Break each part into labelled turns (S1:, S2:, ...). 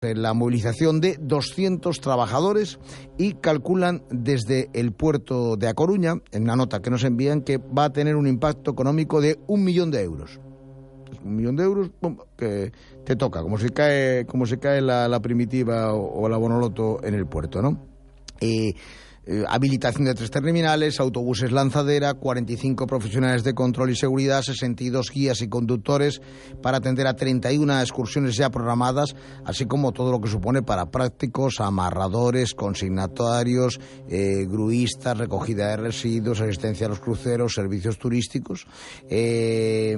S1: La movilización de 200 trabajadores y calculan desde el puerto de A Coruña, en una nota que nos envían, que va a tener un impacto económico de 1 millón de euros. 1 millón de euros que te toca, como se cae la primitiva o la Bonoloto en el puerto, ¿no? Habilitación de 3 terminales, autobuses lanzadera, 45 profesionales de control y seguridad, 62 guías y conductores para atender a 31 excursiones ya programadas, así como todo lo que supone para prácticos, amarradores, consignatarios, gruistas, recogida de residuos, asistencia a los cruceros, servicios turísticos. Es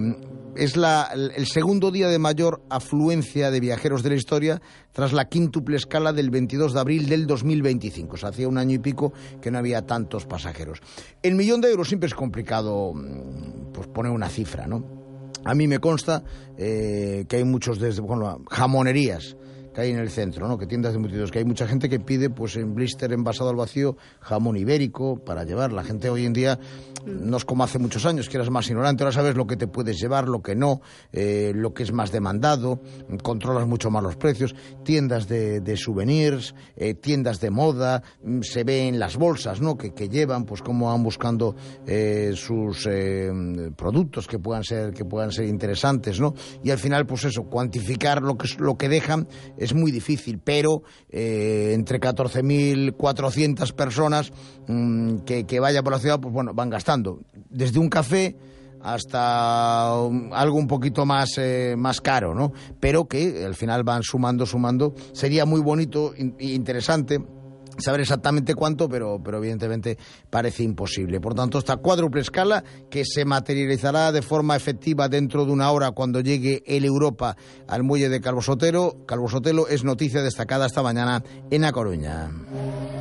S1: el segundo día de mayor afluencia de viajeros de la historia tras la quíntuple escala del 22 de abril del 2025. O sea, hacía un año y pico que no había tantos pasajeros. El 1 millón de euros siempre es complicado pues poner una cifra, ¿no? A mí me consta que hay muchos jamonerías que hay en el centro, ¿no? Que tiendas de embutidos, que hay mucha gente que pide pues en blister envasado al vacío jamón ibérico para llevar. La gente hoy en día no es como hace muchos años, que eras más ignorante, ahora sabes lo que te puedes llevar, lo que no, lo que es más demandado, controlas mucho más los precios. Tiendas de souvenirs, tiendas de moda, se ve en las bolsas, ¿no? Que llevan, pues cómo van buscando sus productos que puedan ser interesantes, ¿no? Y al final, pues eso, cuantificar lo que dejan es muy difícil, pero entre 14.400 personas que vaya por la ciudad, pues bueno, van gastando. Desde un café hasta algo un poquito más caro, ¿no? Pero que al final van sumando. Sería muy bonito e interesante saber exactamente cuánto, pero evidentemente parece imposible. Por tanto, esta cuádruple escala que se materializará de forma efectiva dentro de una hora cuando llegue el Europa al muelle de Calvo Sotelo es noticia destacada esta mañana en A Coruña.